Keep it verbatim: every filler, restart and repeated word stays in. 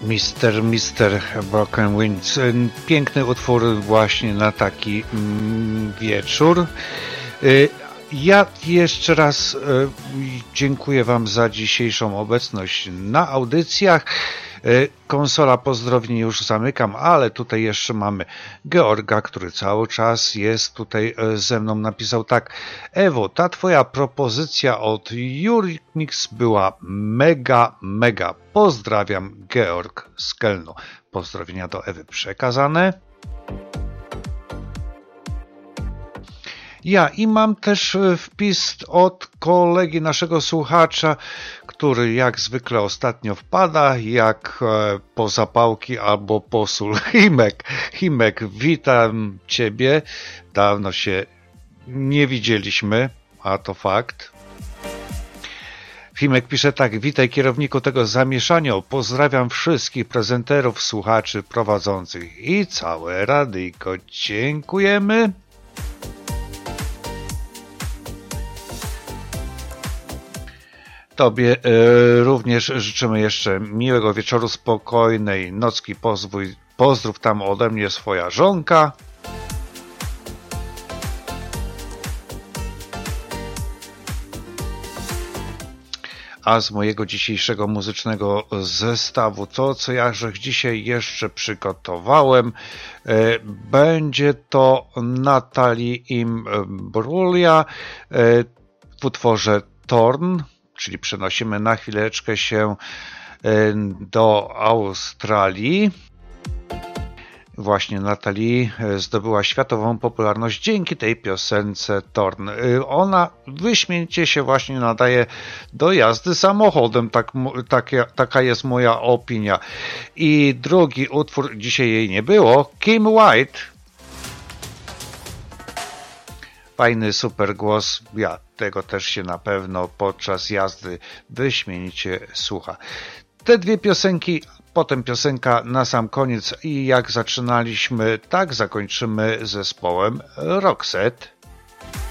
Mister Mister Broken Wings. Piękny utwór właśnie na taki mm, wieczór. Ja jeszcze raz dziękuję Wam za dzisiejszą obecność na audycjach. Konsola pozdrowień już zamykam, ale tutaj jeszcze mamy Georga, który cały czas jest tutaj ze mną. Napisał tak: Ewo, ta twoja propozycja od Eurythmics była mega, mega. Pozdrawiam, Georg z Kelnu. Pozdrowienia do Ewy przekazane. Ja i mam też wpis od kolegi naszego słuchacza, który jak zwykle ostatnio wpada, jak po zapałki albo po sól. Himek, Himek, witam Ciebie. Dawno się nie widzieliśmy, a to fakt. Himek pisze tak: witaj kierowniku tego zamieszania, pozdrawiam wszystkich prezenterów, słuchaczy, prowadzących i całe radyjko. Dziękujemy. Tobie e, również życzymy jeszcze miłego wieczoru, spokojnej nocki. Pozwój, pozdrów tam ode mnie swoja żonka. A z mojego dzisiejszego muzycznego zestawu, to co ja dzisiaj jeszcze przygotowałem, e, będzie to Natalie Imbruglia e, w utworze Torn. Czyli przenosimy na chwileczkę się do Australii. Właśnie Natalie zdobyła światową popularność dzięki tej piosence Torn. Ona wyśmienicie się właśnie nadaje do jazdy samochodem, tak, tak, taka jest moja opinia. I drugi utwór, dzisiaj jej nie było, Kim White. Fajny, super głos, ja tego też się na pewno podczas jazdy wyśmienicie słucha. Te dwie piosenki, potem piosenka na sam koniec i jak zaczynaliśmy, tak zakończymy zespołem Roxette.